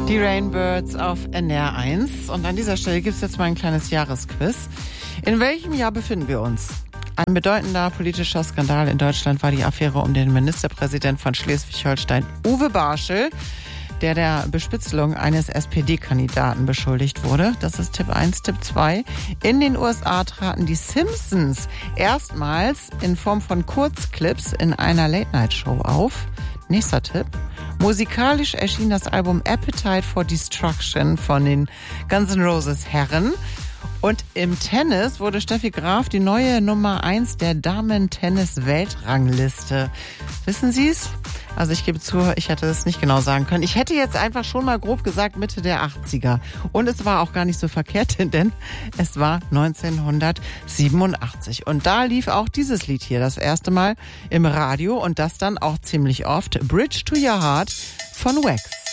Die Rainbirds auf NDR 1. Und an dieser Stelle gibt es jetzt mal ein kleines Jahresquiz. In welchem Jahr befinden wir uns? Ein bedeutender politischer Skandal in Deutschland war die Affäre um den Ministerpräsident von Schleswig-Holstein, Uwe Barschel, der Bespitzelung eines SPD-Kandidaten beschuldigt wurde. Das ist Tipp 1. Tipp 2. In den USA traten die Simpsons erstmals in Form von Kurzclips in einer Late-Night-Show auf. Nächster Tipp. Musikalisch erschien das Album Appetite for Destruction von den Guns N' Roses Herren. Und im Tennis wurde Steffi Graf die neue Nummer 1 der Damen-Tennis-Weltrangliste. Wissen Sie es? Also ich gebe zu, ich hätte es nicht genau sagen können. Ich hätte jetzt einfach schon mal grob gesagt Mitte der 80er. Und es war auch gar nicht so verkehrt, denn es war 1987. Und da lief auch dieses Lied hier das erste Mal im Radio und das dann auch ziemlich oft. Bridge to Your Heart von Wax.